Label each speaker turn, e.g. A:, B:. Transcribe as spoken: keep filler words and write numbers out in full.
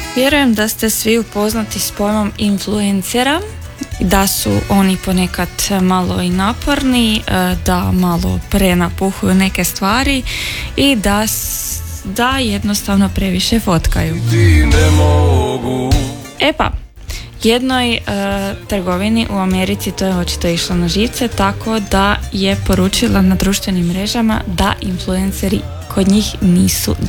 A: Vjerujem da ste svi upoznati s pojmom influencera, da su oni ponekad malo i naporni, da malo prenapuhuju neke stvari i da, da jednostavno previše fotkaju. E pa, jednoj e, trgovini u Americi to je očito išlo na živce, tako da je poručila na društvenim mrežama da influenceri kod njih nisu